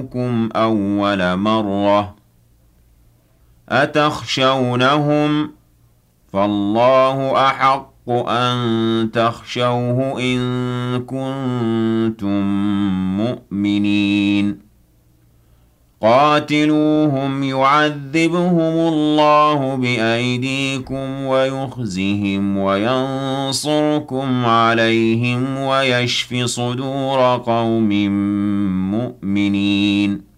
كُمْ أَوَّلَ مَرَّةٍ أَتَخْشَوْنَهُمْ فَاللَّهُ أَحَقُّ أَن تَخْشَوْهُ إِن كُنتُم مُّؤْمِنِينَ قَاتِلُوهُمْ يُعَذِّبْهُمُ اللَّهُ بِأَيْدِيكُمْ وَيُخْزِهِمْ وَيَنصُرْكُمْ عَلَيْهِمْ وَيَشْفِ صُدُورَ قَوْمٍ مُّؤْمِنِينَ